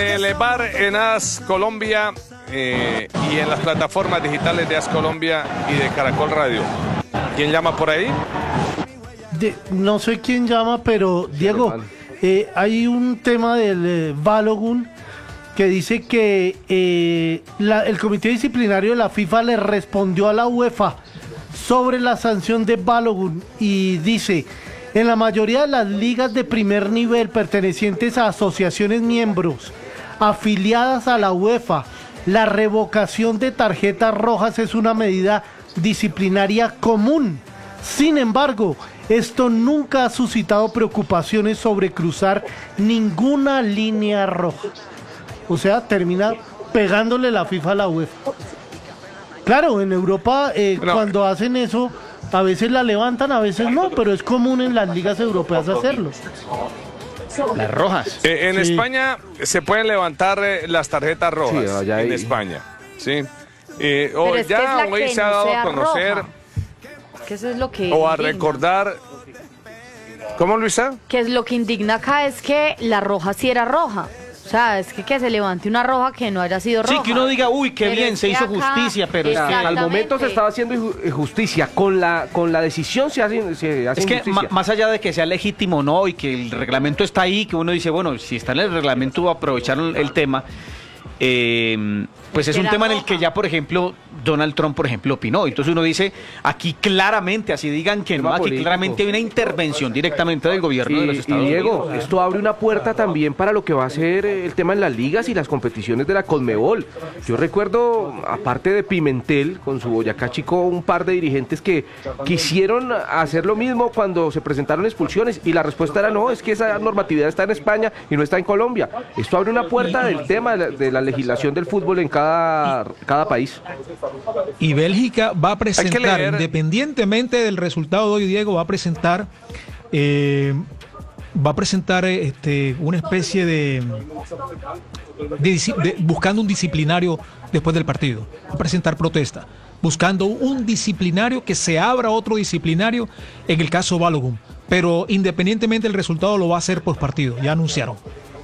el bar en AS Colombia y en las plataformas digitales de AS Colombia y de Caracol Radio. ¿Quién llama por ahí? No sé quién llama, pero Diego, hay un tema del Balogun que dice que el comité disciplinario de la FIFA le respondió a la UEFA sobre la sanción de Balogun y dice: en la mayoría de las ligas de primer nivel pertenecientes a asociaciones miembros afiliadas a la UEFA, la revocación de tarjetas rojas es una medida disciplinaria común. Sin embargo, esto nunca ha suscitado preocupaciones sobre cruzar ninguna línea roja. O sea, termina pegándole la FIFA a la UEFA. Claro, en Europa cuando hacen eso, a veces la levantan, a veces no, pero es común en las ligas europeas hacerlo. Las rojas. En España se pueden levantar las tarjetas rojas, sí, en España. Sí. O es ya que hoy se ha dado a conocer, roja. Que eso es lo que o a indigna. recordar. ¿Cómo, Luisa? Que es lo que indigna acá es que la roja sí era roja. O sea, es que se levante una roja que no haya sido roja. Sí, que uno diga, uy, qué Pero bien, es se que hizo acá, justicia, pero es que Al momento se estaba haciendo justicia, con la decisión se hace es que injusticia. más allá de que sea legítimo o no, y que el reglamento está ahí, que uno dice, bueno, si está en el reglamento, aprovechar el tema, pues es un tema en el que ya, por ejemplo, Donald Trump, por ejemplo, opinó. Entonces uno dice, aquí claramente, así digan que no, aquí político. claramente hay una intervención directamente del gobierno de los Estados Y Diego, Unidos. esto abre una puerta también para lo que va a ser el tema en las ligas y las competiciones de la Conmebol. Yo recuerdo, aparte de Pimentel, con su Boyacá Chico, un par de dirigentes que quisieron hacer lo mismo cuando se presentaron expulsiones y la respuesta era no, es que esa normatividad está en España y no está en Colombia. Esto abre una puerta del tema de la legislación del fútbol en cada país. Y Bélgica va a presentar, independientemente del resultado de hoy, Diego, va a presentar una especie de buscando un disciplinario después del partido. Va a presentar protesta, buscando un disciplinario, que se abra otro disciplinario en el caso Balogun. Pero independientemente del resultado lo va a hacer por partido, ya anunciaron.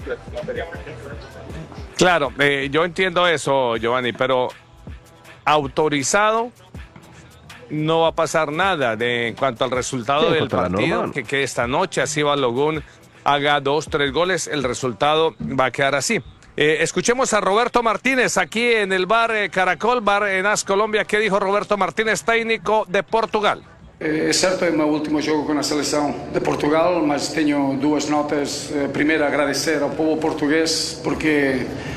Claro, yo entiendo eso, Giovanni, pero autorizado no va a pasar nada en cuanto al resultado del partido, que esta noche así Balogun haga 2-3 goles, el resultado va a quedar así. Escuchemos a Roberto Martínez aquí en el bar Caracol, bar en AS Colombia. ¿Qué dijo Roberto Martínez, técnico de Portugal? É certo, é o meu último jogo com a seleção de Portugal, mas tenho duas notas. Primeiro, agradecer ao povo português, porque